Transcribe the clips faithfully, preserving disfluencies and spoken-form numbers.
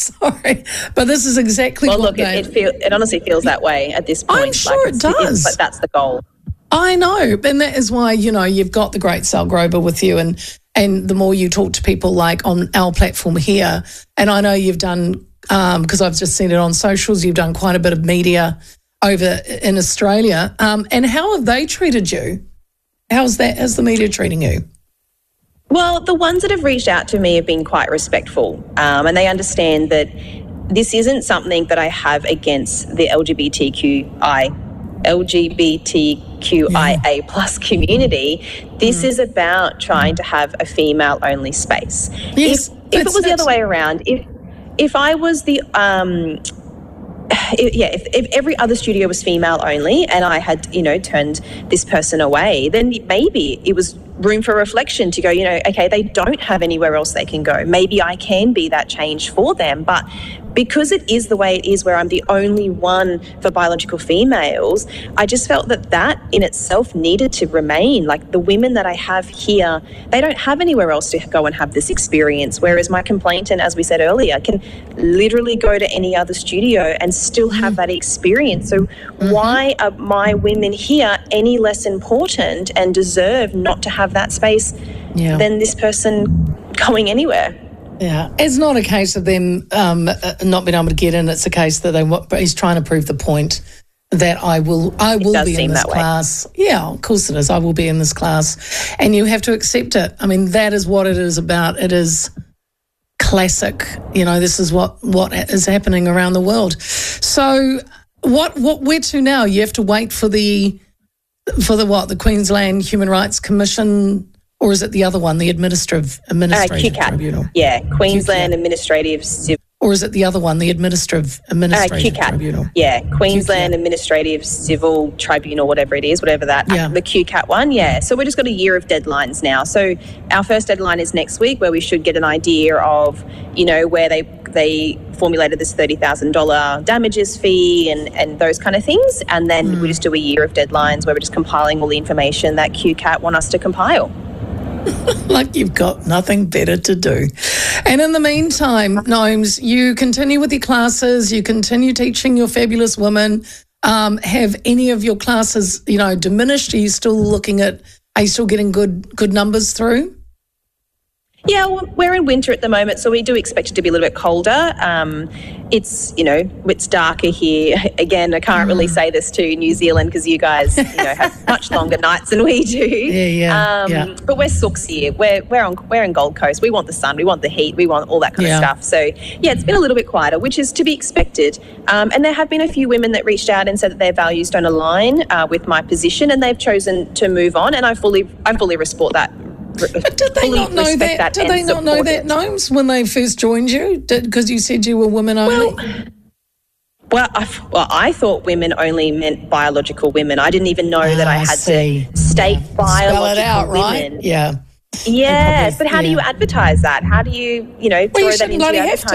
Sorry, but this is exactly well, what look, they... it, it, feel, it honestly feels that way at this point. I'm sure like it does. But that's the goal. I know, and that is why, you know, you've got the great Sal Grober with you, and and the more you talk to people like on our platform here, and I know you've done, because um, I've just seen it on socials, you've done quite a bit of media over in Australia, um, and how have they treated you? How's that, how's the media treating you? Well, the ones that have reached out to me have been quite respectful, um, and they understand that this isn't something that I have against the L G B T Q I L G B T Q I A plus community. This mm. is about trying to have a female-only space. Yes, if, if it was the other way around, if if I was the um, if, yeah, if, if every other studio was female-only and I had, you know, turned this person away, then maybe it was room for reflection to go, you know, okay, they don't have anywhere else they can go. Maybe I can be that change for them. But because it is the way it is, where I'm the only one for biological females, I just felt that that in itself needed to remain. Like, the women that I have here, they don't have anywhere else to go and have this experience, whereas my complainant, as we said earlier, can literally go to any other studio and still have that experience. So mm-hmm. why are my women here any less important and deserve not to have that space yeah. than this person going anywhere? Yeah, it's not a case of them um, not being able to get in. It's a case that they want, he's trying to prove the point that I will I will be in this class. Way. Yeah, of course it is. I will be in this class. And you have to accept it. I mean, that is what it is about. It is classic. You know, this is what, what is happening around the world. So what what where to now? You have to wait for the, for the what, the Queensland Human Rights Commission. Or is it the other one, the administrative administrative uh, tribunal? Yeah, Queensland Q C A T. Administrative Civil. Or is it the other one, the administrative administrative uh, Q C A T. tribunal? Yeah, Queensland Q C A T. Administrative Civil Tribunal, whatever it is, whatever that. Yeah. The Q C A T one. Yeah. So we've just got a year of deadlines now. So our first deadline is next week, where we should get an idea of, you know, where they they formulated this thirty thousand dollars damages fee and, and those kind of things. And then mm. we just do a year of deadlines where we're just compiling all the information that Q C A T want us to compile. Like you've got nothing better to do. And in the meantime, Gnomes, you continue with your classes, you continue teaching your fabulous women. Um, have any of your classes, you know, diminished? Are you still looking at, are you still getting good good numbers through? Yeah, well, we're in winter at the moment, so we do expect it to be a little bit colder. Um, it's, you know, it's darker here. Again, I can't really say this to New Zealand because you guys, you know, have much longer nights than we do. Yeah, yeah, um, yeah. But we're sooks here. We're we're on we're in Gold Coast. We want the sun. We want the heat. We want all that kind yeah. of stuff. So yeah, it's been a little bit quieter, which is to be expected. Um, and there have been a few women that reached out and said that their values don't align uh, with my position, and they've chosen to move on. And I fully I fully support that. But did they not know that? that did they not know that, Gnomes, when they first joined you? Because you said you were women only? Well, well I, well, I thought women only meant biological women. I didn't even know ah, that I had see. to state yeah. biological Spell it out, women. Right? Yeah. Yes, probably, but how yeah. do you advertise that? How do you, you know, well, throw you that into bloody the have to.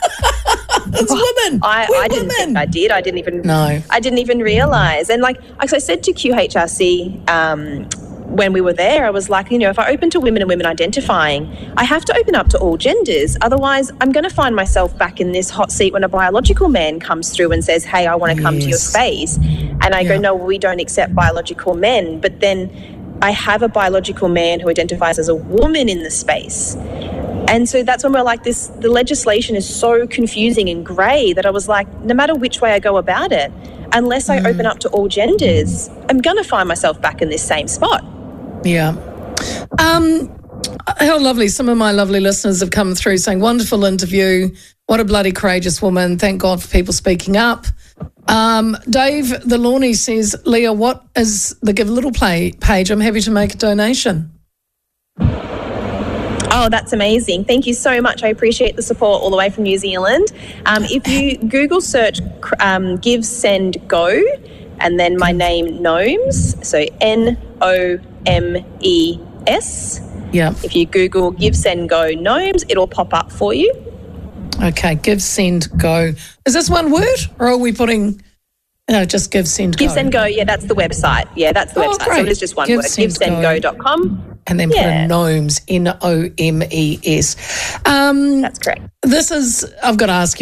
It's oh, women. I, We're I didn't women. think I did. I didn't even. No. I didn't even realise. And like, like I said to Q H R C. Um, when we were there, I was like, you know, if I open to women and women identifying, I have to open up to all genders. Otherwise, I'm going to find myself back in this hot seat when a biological man comes through and says, hey, I want to come yes. to your space. And I yeah. go, no, we don't accept biological men. But then I have a biological man who identifies as a woman in the space. And so that's when we're like, this, the legislation is so confusing and grey that I was like, no matter which way I go about it, unless I mm. open up to all genders, I'm going to find myself back in this same spot. Yeah. Um, how lovely. Some of my lovely listeners have come through saying, wonderful interview. What a bloody courageous woman. Thank God for people speaking up. Um, Dave the Lawney says, Leah, what is the Give Little Play page? I'm happy to make a donation. Oh, that's amazing. Thank you so much. I appreciate the support all the way from New Zealand. Um, if you Google search um, Give, Send, Go, and then my name, Gnomes, so N O M E S. Yeah. If you Google Give, Send, Go, Gnomes, it'll pop up for you. Okay, Give, Send, Go. Is this one word, or are we putting, no, just Give, Send, Go? Give, Send, Go, yeah, that's the website. Yeah, that's the oh, website. Great. So it is just one give, word, give send go dot com. And then yeah. put in Gnomes, N O M E S. Um, that's correct. This is, I've got to ask you,